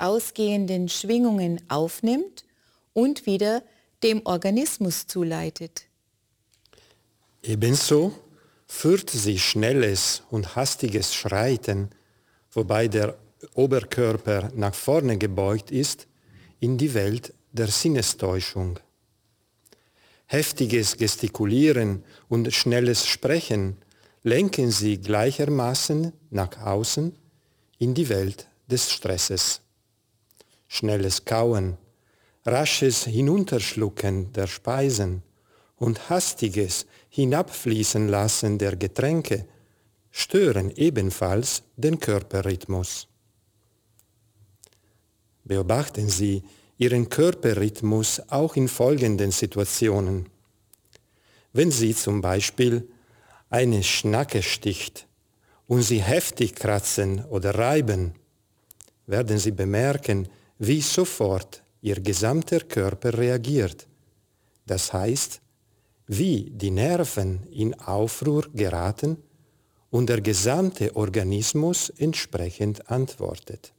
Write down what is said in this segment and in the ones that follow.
ausgehenden Schwingungen aufnimmt und wieder dem Organismus zuleitet. Ebenso führt sie schnelles und hastiges Schreiten, wobei der Oberkörper nach vorne gebeugt ist, in die Welt der Sinnestäuschung. Heftiges Gestikulieren und schnelles Sprechen lenken sie gleichermaßen nach außen in die Welt des Stresses. Schnelles Kauen, rasches Hinunterschlucken der Speisen und hastiges Hinabfließen lassen der Getränke stören ebenfalls den Körperrhythmus. Beobachten Sie Ihren Körperrhythmus auch in folgenden Situationen. Wenn Sie zum Beispiel eine Schnacke sticht und Sie heftig kratzen oder reiben, werden Sie bemerken, wie sofort Ihr gesamter Körper reagiert. Das heißt, wie die Nerven in Aufruhr geraten und der gesamte Organismus entsprechend antwortet.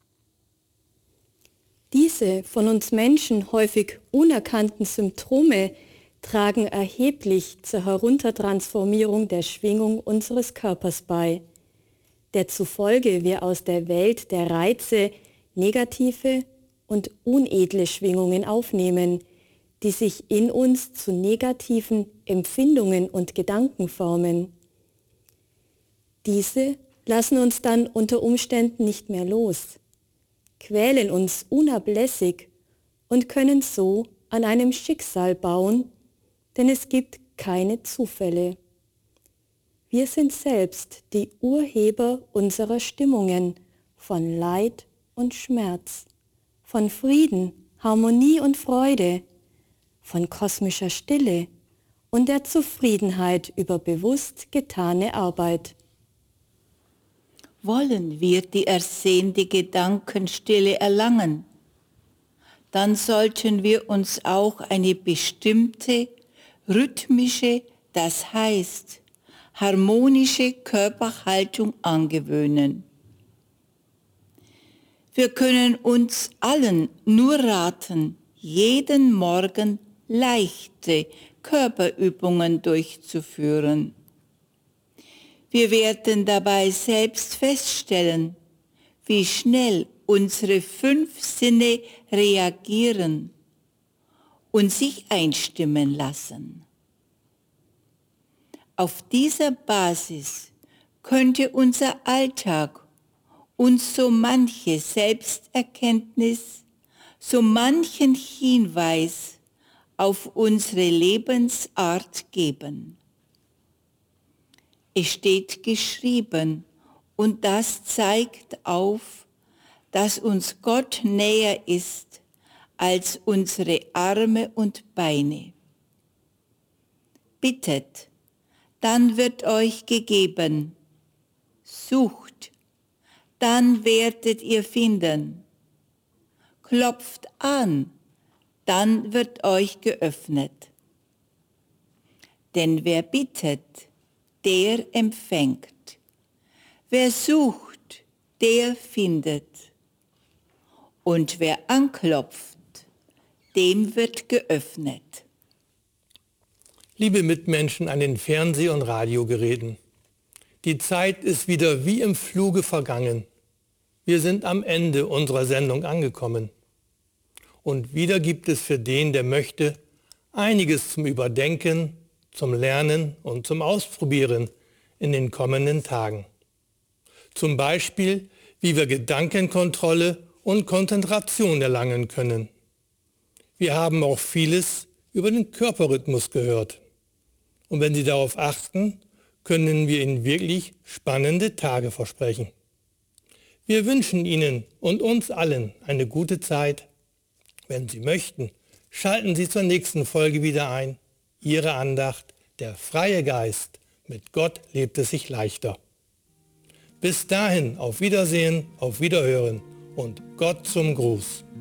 Diese von uns Menschen häufig unerkannten Symptome tragen erheblich zur Heruntertransformierung der Schwingung unseres Körpers bei, der zufolge wir aus der Welt der Reize negative und unedle Schwingungen aufnehmen, die sich in uns zu negativen Empfindungen und Gedanken formen. Diese lassen uns dann unter Umständen nicht mehr los, quälen uns unablässig und können so an einem Schicksal bauen, denn es gibt keine Zufälle. Wir sind selbst die Urheber unserer Stimmungen von Leid und Schmerz, von Frieden, Harmonie und Freude, von kosmischer Stille und der Zufriedenheit über bewusst getane Arbeit. Wollen wir die ersehnte Gedankenstille erlangen, dann sollten wir uns auch eine bestimmte, rhythmische, das heißt harmonische Körperhaltung angewöhnen. Wir können uns allen nur raten, jeden Morgen leichte Körperübungen durchzuführen. Wir werden dabei selbst feststellen, wie schnell unsere 5 Sinne reagieren und sich einstimmen lassen. Auf dieser Basis könnte unser Alltag uns so manche Selbsterkenntnis, so manchen Hinweis auf unsere Lebensart geben. Es steht geschrieben und das zeigt auf, dass uns Gott näher ist als unsere Arme und Beine. Bittet, dann wird euch gegeben. Sucht, dann werdet ihr finden. Klopft an, dann wird euch geöffnet. Denn wer bittet, der empfängt. Wer sucht, der findet. Und wer anklopft, dem wird geöffnet. Liebe Mitmenschen an den Fernseh- und Radiogeräten, die Zeit ist wieder wie im Fluge vergangen. Wir sind am Ende unserer Sendung angekommen. Und wieder gibt es für den, der möchte, einiges zum Überdenken, zum Lernen und zum Ausprobieren in den kommenden Tagen. Zum Beispiel, wie wir Gedankenkontrolle und Konzentration erlangen können. Wir haben auch vieles über den Körperrhythmus gehört. Und wenn Sie darauf achten, können wir Ihnen wirklich spannende Tage versprechen. Wir wünschen Ihnen und uns allen eine gute Zeit. Wenn Sie möchten, schalten Sie zur nächsten Folge wieder ein. Ihre Andacht, der freie Geist. Mit Gott lebt es sich leichter. Bis dahin, auf Wiedersehen, auf Wiederhören und Gott zum Gruß.